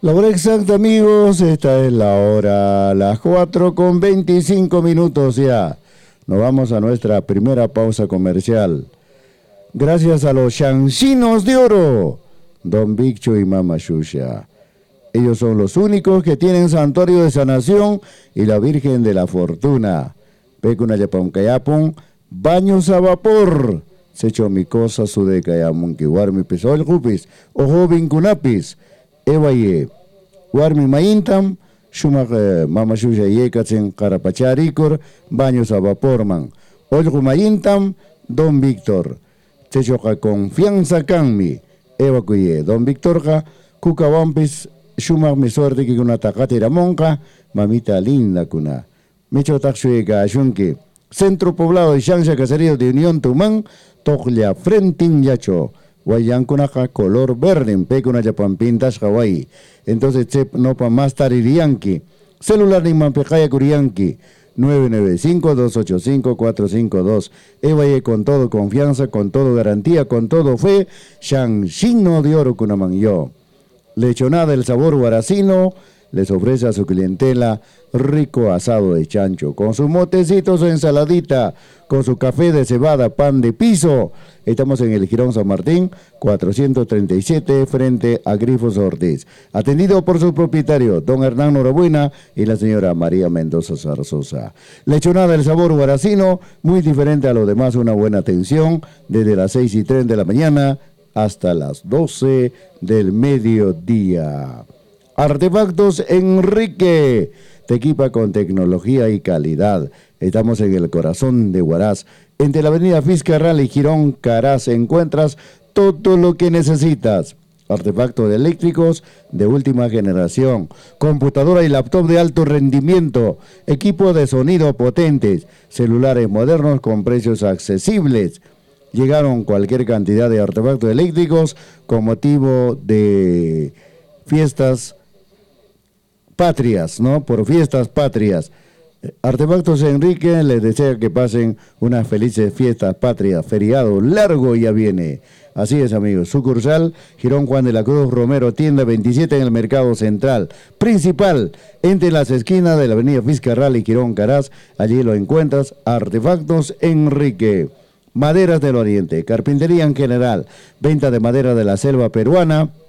La hora exacta, amigos, esta es la hora, las 4:25 ya. Nos vamos a nuestra primera pausa comercial. Gracias a los Chancinos de Oro, Don Viccho y Mama Xuxa. Ellos son los únicos que tienen santuario de sanación y la Virgen de la Fortuna. Pecuna yapam kayapon, baños a vapor. Secho mi cosa su de kayamon que guarmi pesol jupis, ojo vincunapis. Evaye, Warmi Maintam, Shumak Mama Xuxa Yekatsen Carapacharicor, baños a vaporman. Olgu Maintam, Don Víctor. Techoca confianza canmi. Evacuye, Don Víctorja, Cucawampis, Shumak mi suerte que una tacatera monca, mamita linda cuna. Mecho taxuega Ashunki. Centro Poblado de Xanxa Caserío de Unión Tumán, Toglia Frentin Yacho. Guayancunaja color verde, pecuna pintas Hawaii. Entonces, no pa más taririanki. Celular ni mampejaya curianki. 995-285-452. Evaye con todo confianza, con todo garantía, con todo fe. Shanshino de oro cunamanyo. Lechonada el sabor guaracino. Les ofrece a su clientela rico asado de chancho, con su motecito, su ensaladita, con su café de cebada, pan de piso. Estamos en el Jirón San Martín, 437, frente a Grifos Ortiz. Atendido por su propietario, don Hernán Norabuena y la señora María Mendoza Zarzosa. Lechonada del sabor guaracino, muy diferente a lo demás, una buena atención, desde las 6:30 de la mañana hasta las 12 del mediodía. Artefactos Enrique, te equipa con tecnología y calidad. Estamos en el corazón de Huaraz, entre la avenida Fiscarral y Girón Caraz. Encuentras todo lo que necesitas. Artefactos eléctricos de última generación, computadora y laptop de alto rendimiento, equipo de sonido potentes, celulares modernos con precios accesibles. Llegaron cualquier cantidad de artefactos eléctricos con motivo de fiestas patrias, ¿no? Por fiestas patrias. Artefactos Enrique les desea que pasen unas felices fiestas patrias, feriado largo ya viene. Así es, amigos. Sucursal Girón Juan de la Cruz Romero, tienda 27 en el Mercado Central Principal, entre las esquinas de la avenida Fiscarral y Girón Caraz. Allí lo encuentras. Artefactos Enrique. Maderas del Oriente, carpintería en general, venta de madera de la selva peruana,